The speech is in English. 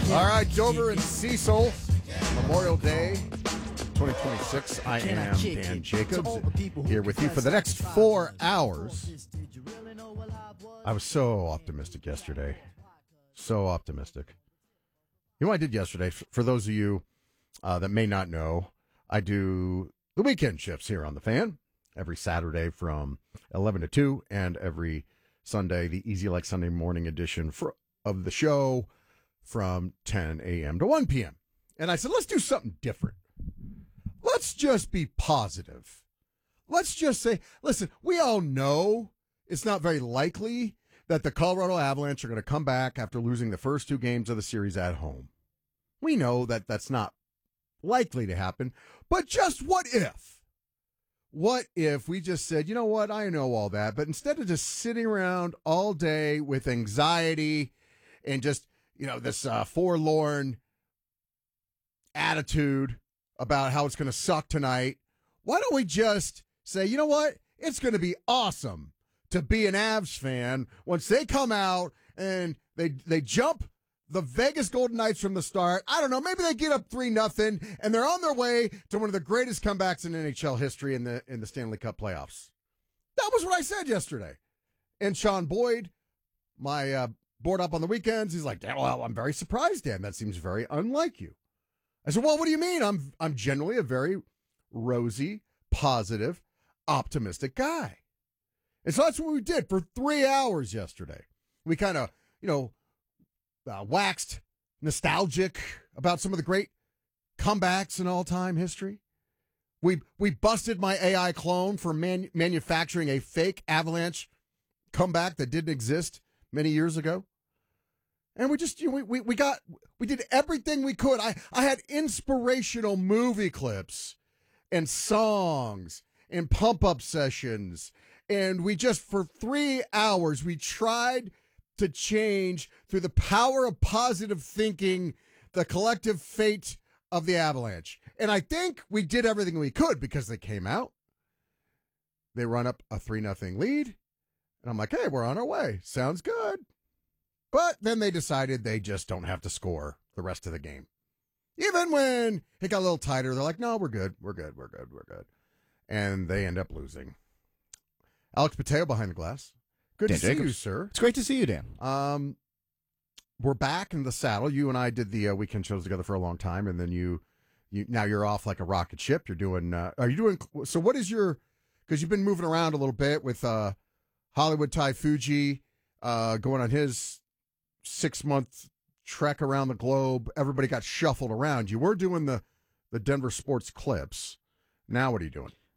All right, Dover and Cecil, Memorial Day 2026. I am Dan Jacobs, here with you for the next 4 hours. I was so optimistic yesterday. So optimistic. You know what I did yesterday? For those of you that may not know, I do the weekend shifts here on The Fan every Saturday from 11 to 2, and every Sunday, the Easy Like Sunday morning edition of the show from 10 a.m. to 1 p.m. And I said, let's do something different. Let's just be positive. Let's just say, listen, we all know it's not very likely that the Colorado Avalanche are going to come back after losing the first 2 games of the series at home. We know that that's not likely to happen, but just what if? What if we just said, you know what, I know all that, but instead of just sitting around all day with anxiety and just, this forlorn attitude about how it's going to suck tonight, why don't we just say, you know what, it's going to be awesome to be an Avs fan once they come out and they jump the Vegas Golden Knights from the start. I don't know, maybe they get up 3-0 and they're on their way to one of the greatest comebacks in NHL history in the Stanley Cup playoffs. That was what I said yesterday. And Sean Boyd, my board up on the weekends, he's like, well, I'm very surprised, Dan. That seems very unlike you. I said, well, what do you mean? I'm generally a very rosy, positive, optimistic guy. And so that's what we did for 3 hours yesterday. We kind of, waxed nostalgic about some of the great comebacks in all-time history. We busted my AI clone for manufacturing a fake Avalanche comeback that didn't exist many years ago. And we just, we did everything we could. I had inspirational movie clips and songs and pump-up sessions. And we just, for 3 hours, we tried to change, through the power of positive thinking, the collective fate of the Avalanche. And I think we did everything we could, because they came out. They run up a 3-0 lead. And I'm like, hey, we're on our way. Sounds good. But then they decided they just don't have to score the rest of the game. Even when it got a little tighter, they're like, no, we're good. We're good. We're good. We're good. And they end up losing. Alex Pateo behind the glass. Good Dan to Jacobs. see you, sir. It's great to see you, Dan. We're back in the saddle. You and I did the weekend shows together for a long time, and then you now you're off like a rocket ship. You're doing. Are you doing? So what is your? Because you've been moving around a little bit with Hollywood Ty Fuji going on his 6-month trek around the globe. Everybody got shuffled around. You were doing the Denver Sports Clips. Now what are you doing?